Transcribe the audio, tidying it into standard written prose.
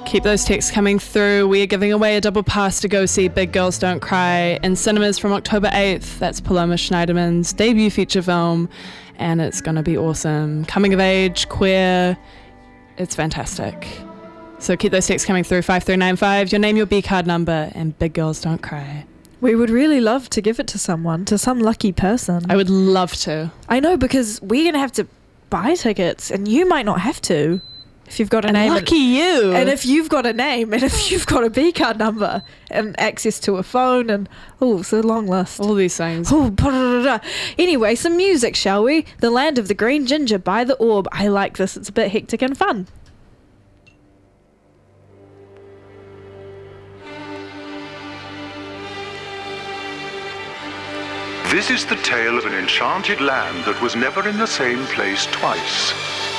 Keep those texts coming through. We are giving away a double pass to go see Big Girls Don't Cry in cinemas from October 8th. That's Paloma Schneiderman's debut feature film, and it's going to be awesome. Coming of age, queer, it's fantastic. So keep those texts coming through, 5395, your name, your B-card number, and Big Girls Don't Cry. We would really love to give it to someone, to some lucky person. I would love to. I know, because we're going to have to buy tickets, and you might not have to. If you've got a name. Lucky you. And if you've got a name, and if you've got a B-card number, and access to a phone, and, it's a long list. All these things. Anyway, some music, shall we? The Land of the Green Ginger by The Orb. I like this. It's a bit hectic and fun. This is the tale of an enchanted land that was never in the same place twice.